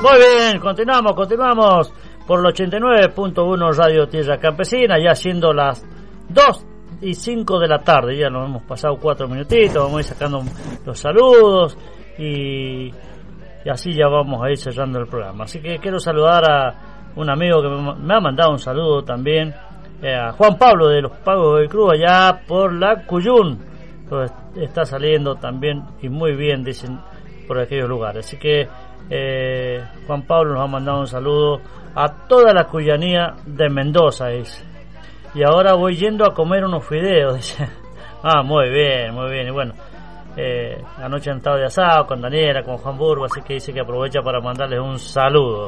Muy bien, continuamos por el 89.1 Radio Tierra Campesina, ya siendo las 2:05 de la tarde, ya nos hemos pasado 4 minutitos, vamos a ir sacando los saludos y así ya vamos a ir cerrando el programa. Así que quiero saludar a un amigo que me ha mandado un saludo también, a Juan Pablo de los Pagos del Cruz, allá por la Cuyún, pues está saliendo también y muy bien, dicen, por aquellos lugares. Así que Juan Pablo nos ha mandado un saludo a toda la cuyanía de Mendoza, dice. Y ahora voy yendo a comer unos fideos, dice. Muy bien, y bueno, anoche han estado de asado con Daniela, con Juan Burgo, así que dice que aprovecha para mandarles un saludo.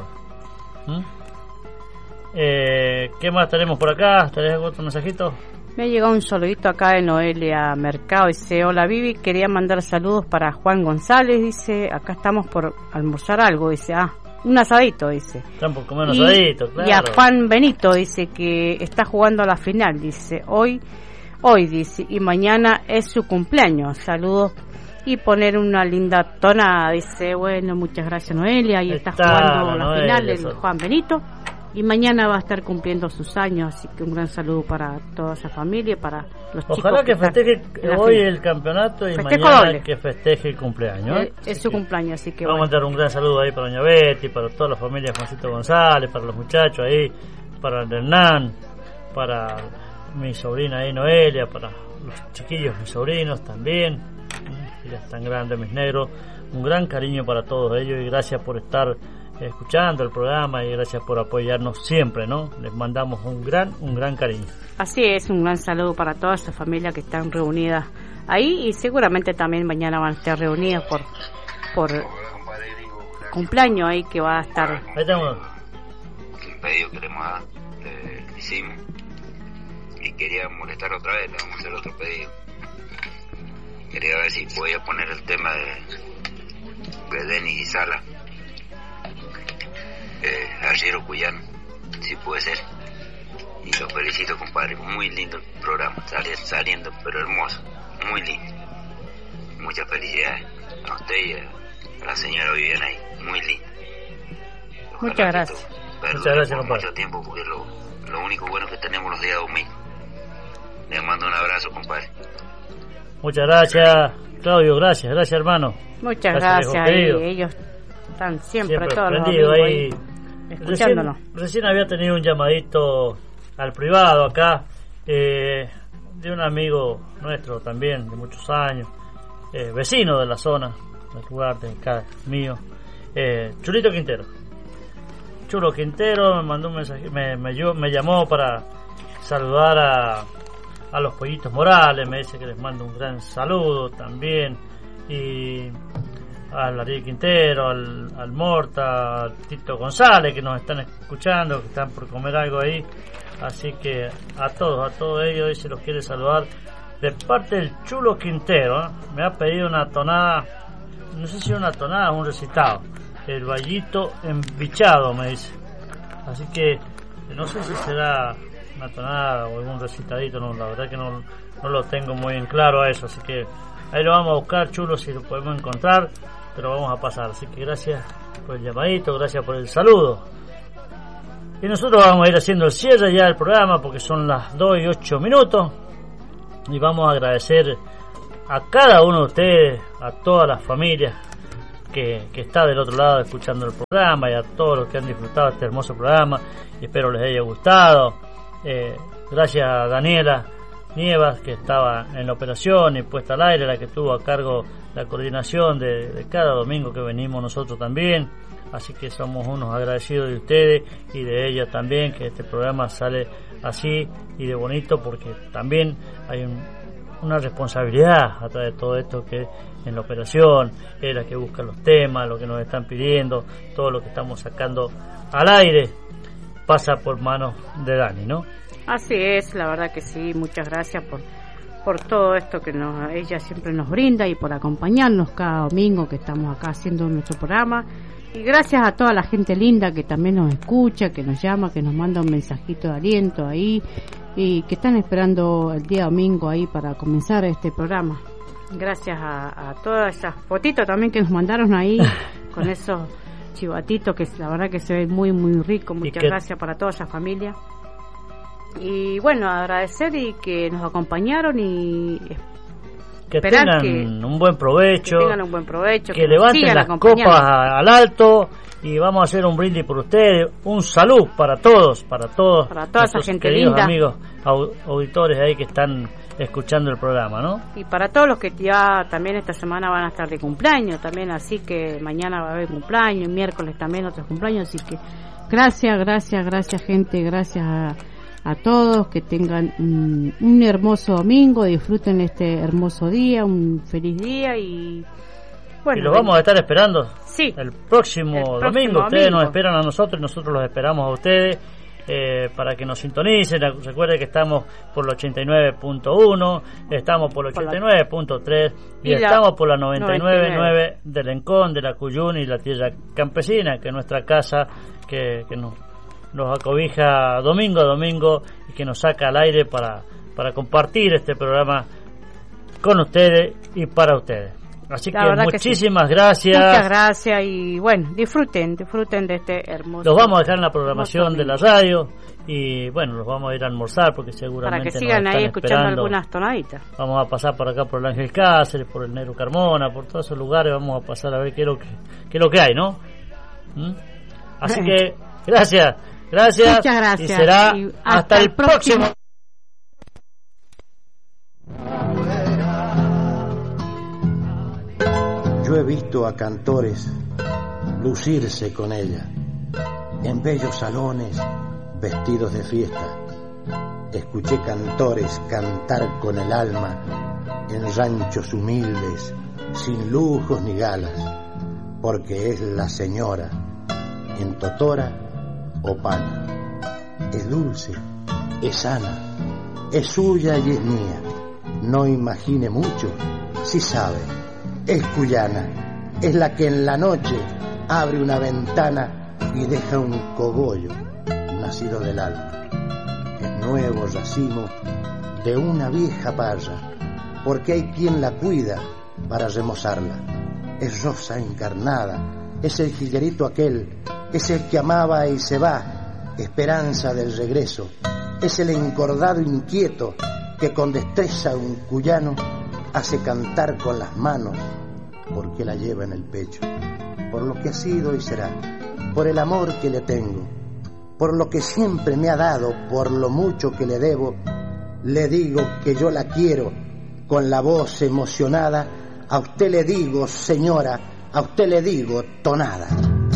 ¿Qué más tenemos por acá? ¿Tenés algún otro mensajito? Me ha llegado un saludito acá de Noelia Mercado, dice: hola Vivi, quería mandar saludos para Juan González, dice, acá estamos por almorzar algo, dice, un asadito, dice. Están por comer un asadito, claro. Y a Juan Benito, dice, que está jugando a la final, dice, hoy dice, y mañana es su cumpleaños, saludos, y poner una linda tonada, dice. Bueno, muchas gracias Noelia, y está jugando la final el Juan Benito. Y mañana va a estar cumpliendo sus años, así que un gran saludo para toda esa familia, para los chicos. Ojalá que festeje hoy el campeonato y mañana doble, que festeje el cumpleaños. Es su cumpleaños, así que vamos a mandar un gran saludo ahí para doña Betty, para toda la familia de Juancito González, para los muchachos ahí, para el Hernán, para mi sobrina ahí Noelia, para los chiquillos, mis sobrinos también, que ya están grandes, mis negros. Un gran cariño para todos ellos y gracias por estar escuchando el programa y gracias por apoyarnos siempre, ¿no? Les mandamos un gran cariño. Así es, un gran saludo para toda esa familia que están reunidas ahí y seguramente también mañana van a estar reunidas por cumpleaños ahí que va a estar. Ahí estamos. El pedido que le hicimos y quería molestar otra vez, le vamos a hacer otro pedido. Quería ver si podía poner el tema de Denis y Sala. Arriero Cuyano, si puede ser. Y lo felicito, compadre, muy lindo el programa, saliendo pero hermoso, muy lindo. Muchas felicidades a usted y a la señora Viviana ahí, muy lindo. Muchas gracias. Muchas gracias, compadre. Mucho tiempo, porque lo único bueno que tenemos los días domingos. Le mando un abrazo, compadre. Muchas gracias, Claudio, gracias hermano. Muchas gracias ellos están siempre todos los ahí escuchándonos. Recién había tenido un llamadito al privado acá de un amigo nuestro también de muchos años, vecino de la zona, del lugar de acá mío, Chulito Quintero. Chulo Quintero me mandó un mensaje, me llamó para saludar a los Pollitos Morales, me dice que les mando un gran saludo también, y al Ariel Quintero, al Morta, al Tito González, que nos están escuchando, que están por comer algo ahí. Así que a todos ellos, y se los quiere saludar de parte del Chulo Quintero. Me ha pedido una tonada, no sé si una tonada o un recitado, el Vallito Embichado, me dice. Así que no sé si será una tonada o algún recitadito, no, la verdad que no lo tengo muy en claro a eso, así que ahí lo vamos a buscar, Chulo, si lo podemos encontrar, pero vamos a pasar. Así que gracias por el llamadito, gracias por el saludo. Y nosotros vamos a ir haciendo el cierre ya del programa porque son las 2:08 y vamos a agradecer a cada uno de ustedes, a todas las familias que está del otro lado escuchando el programa y a todos los que han disfrutado este hermoso programa, y espero les haya gustado. Gracias a Daniela Nievas, que estaba en la operación y puesta al aire, la que tuvo a cargo la coordinación de cada domingo que venimos nosotros también. Así que somos unos agradecidos de ustedes y de ella también, que este programa sale así y de bonito, porque también hay una responsabilidad a través de todo esto, que en la operación es la que busca los temas, lo que nos están pidiendo, todo lo que estamos sacando al aire pasa por manos de Dani, ¿no? Así es, la verdad que sí. Muchas gracias por todo esto que ella siempre nos brinda y por acompañarnos cada domingo que estamos acá haciendo nuestro programa. Y gracias a toda la gente linda que también nos escucha, que nos llama, que nos manda un mensajito de aliento ahí y que están esperando el día domingo ahí para comenzar este programa. Gracias a todas esas fotitos también que nos mandaron ahí con esos chivatito, que la verdad que se ve muy, muy rico. Muchas gracias para toda esa familia. Y bueno, agradecer y que nos acompañaron y que tengan un buen provecho, que levanten las copas al alto y vamos a hacer un brindis por ustedes, un salud para toda esa gente linda, amigos auditores ahí que están escuchando el programa, ¿no? Y para todos los que ya también esta semana van a estar de cumpleaños también, así que mañana va a haber cumpleaños, miércoles también otros cumpleaños, así que gracias gente, gracias a todos, que tengan un hermoso domingo, disfruten este hermoso día, un feliz día y bueno. Y los vamos a estar esperando el próximo domingo. Ustedes nos esperan a nosotros y nosotros los esperamos a ustedes para que nos sintonicen. Recuerden que estamos por el 89.1, estamos por el 89.3 y estamos por la 99.9 del Encón, de la Cuyún y la Tierra Campesina, que es nuestra casa que nos acobija domingo a domingo y que nos saca al aire para compartir este programa con ustedes y para ustedes. Así que muchísimas gracias. Muchas gracias y bueno, disfruten de este hermoso. Los vamos a dejar en la programación de la radio y bueno, los vamos a ir a almorzar porque seguramente para que sigan ahí escuchando algunas tonaditas. Vamos a pasar por acá por el Ángel Cáceres, por el Negro Carmona, por todos esos lugares, vamos a pasar a ver qué es lo que hay, ¿no? Así que gracias. Muchas gracias. Y será hasta el próximo. Yo he visto a cantores lucirse con ella en bellos salones vestidos de fiesta. Escuché cantores cantar con el alma en ranchos humildes, sin lujos ni galas, porque es la señora en totora o pana. Es dulce, es sana, es suya y es mía. No imagine mucho, si sabe, es cuyana. Es la que en la noche abre una ventana y deja un cogollo nacido del alma. Es nuevo racimo de una vieja parra, porque hay quien la cuida para remozarla. Es rosa encarnada, es el jilguerito aquel, es el que amaba y se va, esperanza del regreso. Es el encordado inquieto que con destreza un cuyano hace cantar con las manos, porque la lleva en el pecho. Por lo que ha sido y será, por el amor que le tengo, por lo que siempre me ha dado, por lo mucho que le debo, le digo que yo la quiero. Con la voz emocionada, a usted le digo, señora, a usted le digo, tonada.